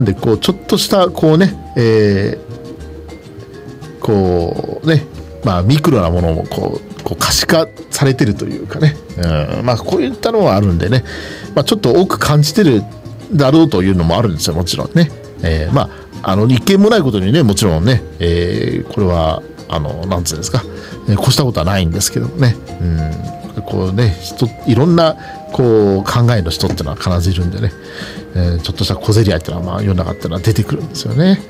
でこうちょっとしたこうね、こうね、まあミクロなものもこう可視化されてるというかね、まあこういったのはあるんでね、まあ、ちょっと多く感じてるだろうというのもあるんですよ、もちろんね。まあ一見もないことにね、もちろんね、これはなんつうんですか、越したことはないんですけどね、こうね、いろんなこう考えの人っていうのは必ずいるんでね、ちょっとした小競り合いっていうのはまあ世の中っていうのは出てくるんですよね。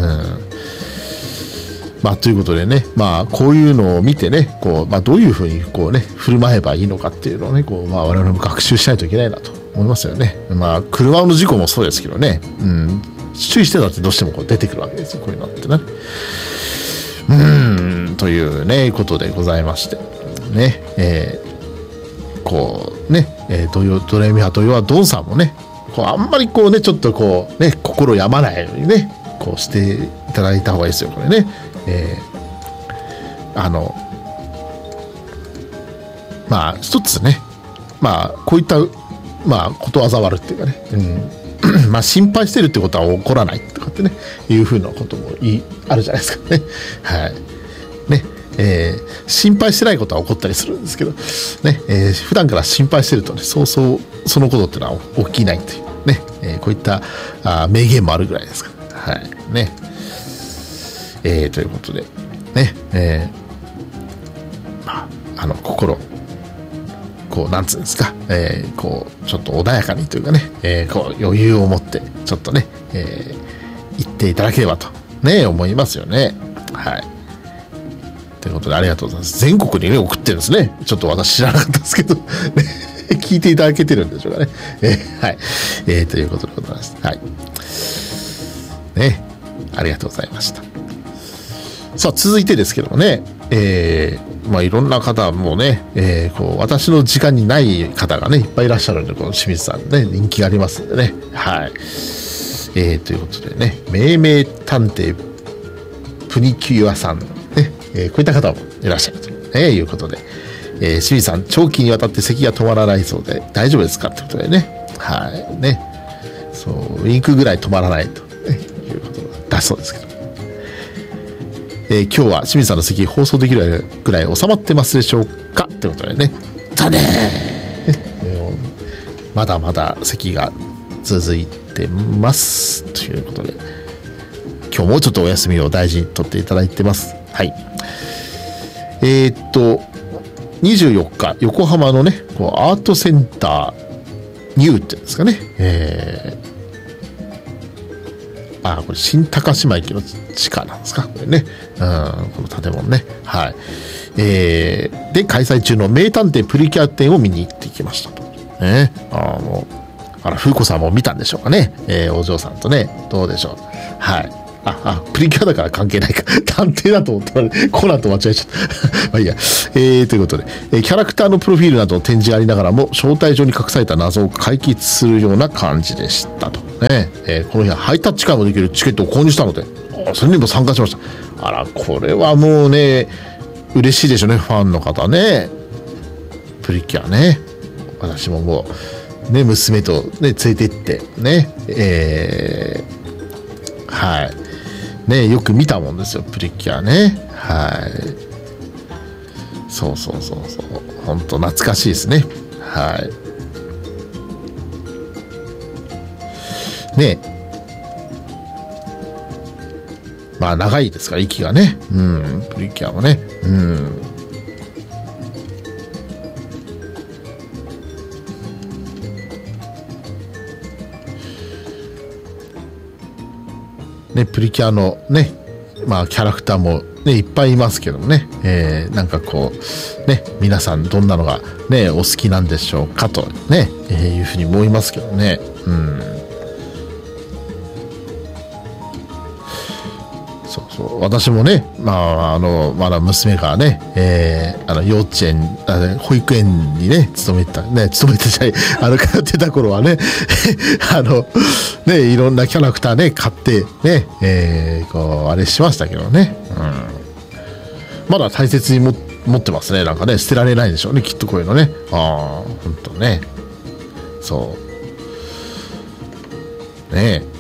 まあということでね、まあこういうのを見てね、こうまあどういうふうにこうね振る舞えばいいのかっていうのをね、こうまあ我々も学習しないといけないなと思いますよね。まあ車の事故もそうですけどね、注意してたってどうしてもこう出てくるわけですよ、こういうのってね。というねことでございましてね、こうね、ドレミファというはドンさんもね、こうあんまりこうねちょっとこうね心病まないようにねこうしていただいた方がいいですよ、これね。まあ一つね、まあこういったまあことわざ悪っていうかね、まあ心配してるってことは起こらないとかってねいうふうなこともあるじゃないですかね。はいね、心配してないことは起こったりするんですけどね、普段から心配してるとね、そうそのことっていうのは起きないというね、こういった名言もあるぐらいですから、はいね。ということでね、まあ心こうなんつうんですか、こうちょっと穏やかにというかね、こう余裕を持ってちょっとね、言っていただければとね思いますよね。はい。ということでありがとうございます。全国にね送ってるんですね。ちょっと私知らなかったですけど聞いていただけてるんでしょうかね。はい。ということでございます。はい。ね、ありがとうございました。さあ続いてですけどもね、まあいろんな方もね、こう私の時間にない方がねいっぱいいらっしゃるんで、この清水さんね人気がありますんでね。はい。ということでね、命名探偵プニキュアさんね、こういった方もいらっしゃると、いうことで、清水さん長期にわたって咳が止まらないそうで大丈夫ですかってことでね、はいね、そうウィンクぐらい止まらないと、いうことだそうですけど。今日は清水さんの咳放送できるぐらい収まってますでしょうかということでね、まだまだ咳が続いてますということで、今日もちょっとお休みを大事にとっていただいてます。はい。24日横浜のねこうアートセンターニューっていうんですかね、これ新高島駅の地下なんですか、これね、この建物ね、はい。で開催中の名探偵プリキュア展を見に行ってきましたと。ね、風子さんも見たんでしょうかね、お嬢さんとね、どうでしょう。はい。プリキュアだから関係ないか。探偵だと思ったら、コナンと間違えちゃった。まあいいや。ということで、キャラクターのプロフィールなどの展示がありながらも、招待状に隠された謎を解決するような感じでしたと。ね、この日はハイタッチ会もできるチケットを購入したので、それにも参加しました。あら、これはもうね、嬉しいでしょうね、ファンの方ね。プリキュアね。私ももう、ね、娘とね、連れて行って、ね、はい。ね、よく見たもんですよ、プリキュアね。はい。そう。本当懐かしいですね。はい。ね。まあ長いですから息がね。プリキュアもね。ね、プリキュアのね、まあキャラクターもねいっぱいいますけどもね、なんかこうね皆さんどんなのがねお好きなんでしょうかとね、いうふうに思いますけどね。そう私もね、まあまだ娘がね、幼稚園保育園にね勤めてじゃない通ってた頃はねねいろんなキャラクターね買ってね、こうあれしましたけどね、まだ大切に持ってますね。なんかね捨てられないでしょうね、きっとこういうのね。本当ね、そうね。